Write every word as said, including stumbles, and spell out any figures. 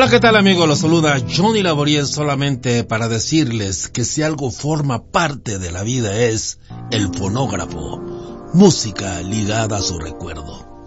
¿qué tal, amigos? Los saluda Johnny Laboriel, solamente para decirles que si algo forma parte de la vida es el fonógrafo, música ligada a su recuerdo.